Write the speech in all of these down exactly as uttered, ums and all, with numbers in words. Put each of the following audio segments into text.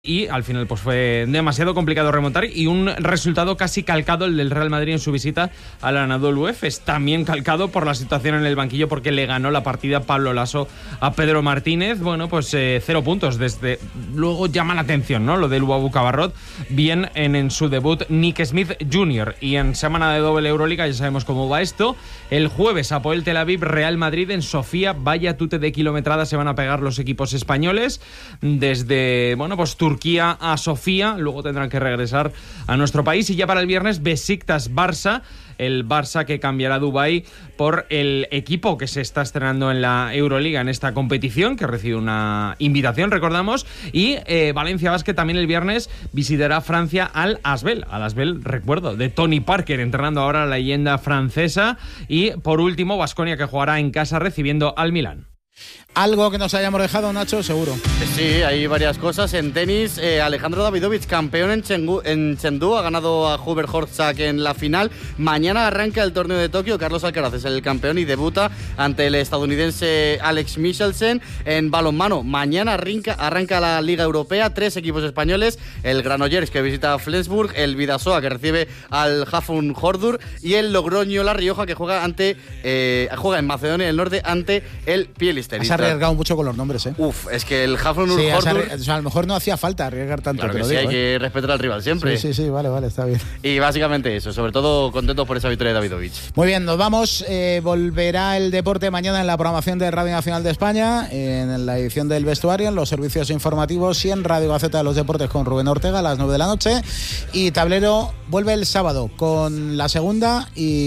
Y al final pues fue demasiado complicado remontar y un resultado casi calcado el del Real Madrid en su visita al Anadolu Efes, también calcado por la situación en el banquillo porque le ganó la partida Pablo Laso a Pedro Martínez. Bueno, pues eh, cero puntos desde luego llama la atención, ¿no? Lo del Uabu Cabarrot, bien en, en su debut Nick Smith junior Y en semana de doble Euroliga ya sabemos cómo va esto. El jueves Apoel Tel Aviv Real Madrid en Sofía, vaya tute de kilometrada se van a pegar los equipos españoles desde, bueno, pues Turquía Turquía a Sofía, luego tendrán que regresar a nuestro país. Y ya para el viernes, Besiktas Barça, el Barça que cambiará Dubái por el equipo que se está estrenando en la Euroliga en esta competición, que recibe una invitación, recordamos. Y eh, Valencia Basket también el viernes visitará Francia al Asbel. Al Asbel, recuerdo, de Tony Parker, entrenando ahora a la leyenda francesa. Y por último, Baskonia, que jugará en casa recibiendo al Milán. ¿Algo que nos hayamos dejado, Nacho? Seguro. Sí, hay varias cosas. En tenis, eh, Alejandro Davidovich, campeón en Chengdu, en Chengdu, ha ganado a Hubert Hurkacz en la final. Mañana arranca el torneo de Tokio. Carlos Alcaraz es el campeón y debuta ante el estadounidense Alex Michelsen. En balonmano, mañana arranca, arranca la Liga Europea. Tres equipos españoles: el Granollers, que visita a Flensburg, el Vidasoa, que recibe al Hafun Hordur, y el Logroño La Rioja, que juega ante eh, juega en Macedonia del Norte ante el Pielister. Se ha arriesgado mucho con los nombres, ¿eh? Uf, es que el Hafun sí, Hordur... O sea, a lo mejor no hacía falta arriesgar tanto. Claro que sí, digo, hay ¿eh? que respetar al rival siempre. Sí, sí, sí, vale, vale, está bien. Y básicamente eso, sobre todo contentos por esa victoria de Davidovich. Muy bien, nos vamos. Eh, volverá el deporte mañana en la programación de Radio Nacional de España, en la edición del vestuario, en los servicios informativos y en Radio Gaceta de los Deportes con Rubén Ortega a las nueve de la noche. Y Tablero vuelve el sábado con la segunda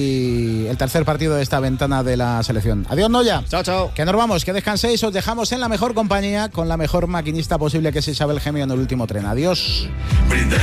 y el tercer partido de esta ventana de la selección. Adiós, Noya. Chao, chao. Que nos vamos, que descanséis. Os dejamos en la mejor compañía con la mejor maquinista posible, que es Isabel Gemio en el último tren. Adiós.